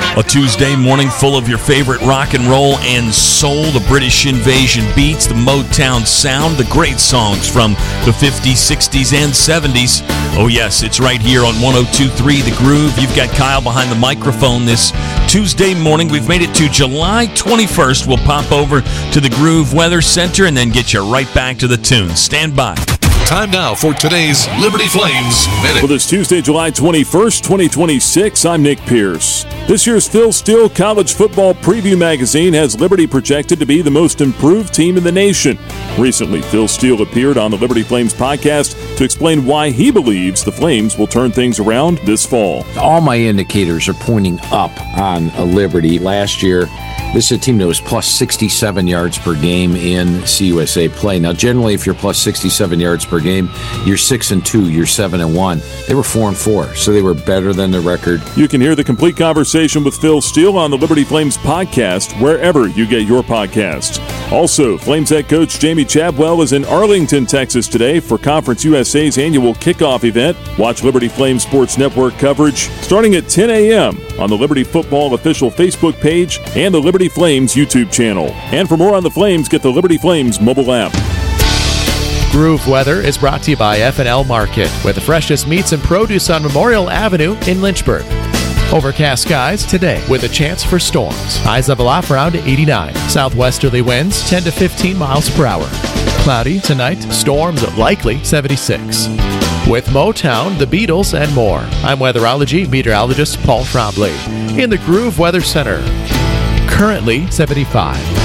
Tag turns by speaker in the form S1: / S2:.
S1: A Tuesday morning full of your favorite rock and roll and soul, the British Invasion beats, the Motown sound, the great songs from the 50s, 60s, and 70s. Oh yes, it's right here on 102.3 The Groove. You've got Kyle behind the microphone this Tuesday morning. We've made it to July 21st. We'll pop over to the Groove Weather Center and then get you right back to the tunes. Stand by.
S2: Time now for today's Liberty Flames Minute.
S3: For this Tuesday, July 21st, 2026, I'm Nick Pierce. This year's Phil Steele College Football Preview magazine has Liberty projected to be the most improved team in the nation. Recently, Phil Steele appeared on the Liberty Flames podcast to explain why he believes the Flames will turn things around this fall.
S4: All my indicators are pointing up on Liberty. Last year, this is a team that was plus 67 yards per game in CUSA play. Now, generally, if you're plus 67 yards per game, you're 6-2, you're 7-1. They were 4-4, so they were better than the record.
S3: You can hear the complete conversation with Phil Steele on the Liberty Flames podcast, wherever you get your podcasts. Also, Flames head coach Jamie Chadwell is in Arlington, Texas today for Conference USA's annual kickoff event. Watch Liberty Flames Sports Network coverage starting at 10 a.m. on the Liberty Football official Facebook page and the Liberty Flames YouTube channel. And for more on the Flames, get the Liberty Flames mobile app.
S5: Groove Weather is brought to you by F&L Market, with the freshest meats and produce on Memorial Avenue in Lynchburg. Overcast skies today with a chance for storms. Highs level off around 89. Southwesterly winds 10 to 15 miles per hour. Cloudy tonight, storms likely 76. With Motown, the Beatles, and more. I'm weatherology meteorologist Paul Trombley in the Groove Weather Center. Currently 75.